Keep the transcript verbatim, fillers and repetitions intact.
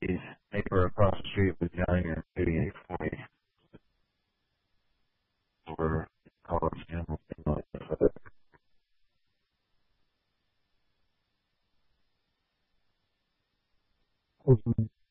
the neighbor across the street was yelling at eighty-eight forty over college campus and like that. Mhm.